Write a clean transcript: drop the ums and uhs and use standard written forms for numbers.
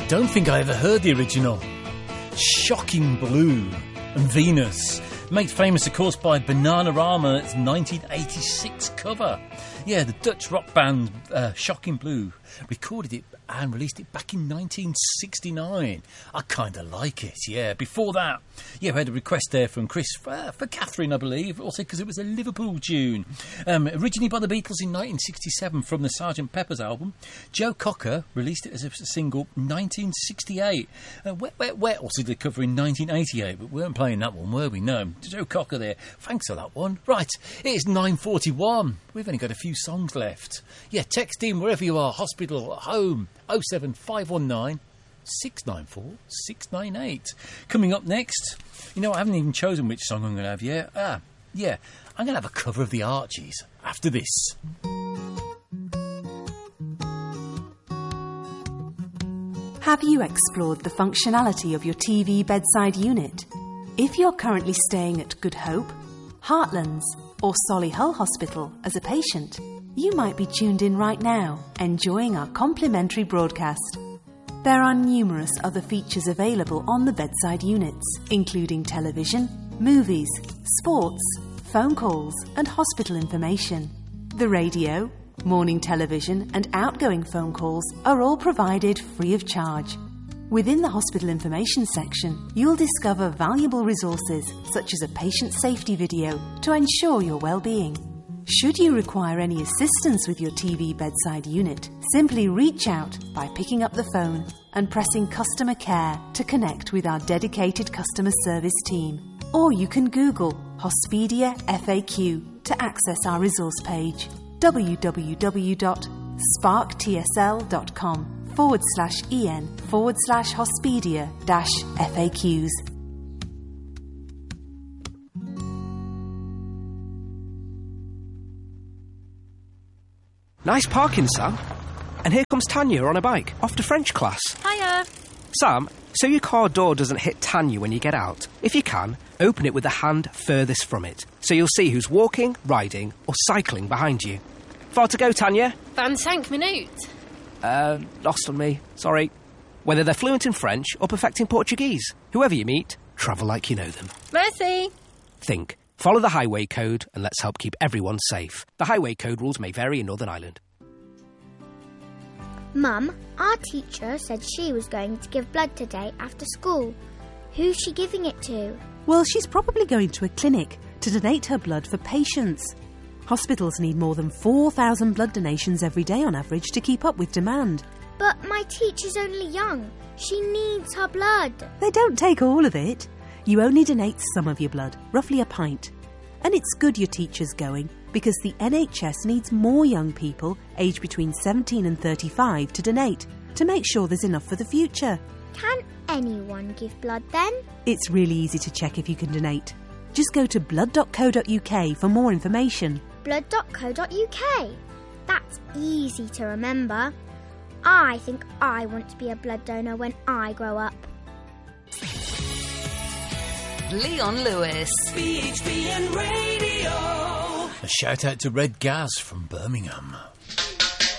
don't think I ever heard the original. Shocking Blue and Venus. Made famous, of course, by Bananarama's 1986 cover. Yeah, the Dutch rock band Shocking Blue recorded it and released it back in 1969. I kind of like it, yeah. Before that, yeah, we had a request there from Chris for Catherine, I believe, also because it was a Liverpool tune. Originally by the Beatles in 1967 from the Sgt. Pepper's album. Joe Cocker released it as a single 1968. Wet, Wet, Wet also did the cover in 1988, but we weren't playing that one, were we? No. Joe Cocker there. Thanks for that one. Right, it is 9:41. We've only got a few songs left. Yeah, text in wherever you are, hospital, at home, 07519 694 698. Coming up next, you know, I haven't even chosen which song I'm going to have yet. Yeah, I'm going to have a cover of the Archies after this. Have you explored the functionality of your TV bedside unit? If you're currently staying at Good Hope, Heartlands, or Solihull Hospital as a patient, you might be tuned in right now, enjoying our complimentary broadcast. There are numerous other features available on the bedside units, including television, movies, sports, phone calls, and hospital information. The radio, morning television, and outgoing phone calls are all provided free of charge. Within the hospital information section, you'll discover valuable resources such as a patient safety video to ensure your well-being. Should you require any assistance with your TV bedside unit, simply reach out by picking up the phone and pressing Customer Care to connect with our dedicated customer service team. Or you can Google Hospedia FAQ to access our resource page, www.sparktsl.com/en/Hospedia-FAQs. Nice parking, Sam. And here comes Tanya on a bike, off to French class. Hiya. Sam, so your car door doesn't hit Tanya when you get out. If you can, open it with the hand furthest from it, so you'll see who's walking, riding, or cycling behind you. Far to go, Tanya? 25 minutes. Lost on me. Sorry. Whether they're fluent in French or perfecting Portuguese, whoever you meet, travel like you know them. Merci. Think. Follow the highway code and let's help keep everyone safe. The highway code rules may vary in Northern Ireland. Mum, our teacher said she was going to give blood today after school. Who's she giving it to? Well, she's probably going to a clinic to donate her blood for patients. Hospitals need more than 4,000 blood donations every day on average to keep up with demand. But my teacher's only young. She needs her blood. They don't take all of it. You only donate some of your blood, roughly a pint. And it's good your teacher's going, because the NHS needs more young people aged between 17 and 35 to donate, to make sure there's enough for the future. Can anyone give blood then? It's really easy to check if you can donate. Just go to blood.co.uk for more information. Blood.co.uk. That's easy to remember. I think I want to be a blood donor when I grow up. Leon Lewis. BHBN Radio. A shout out to Red Gaz from Birmingham.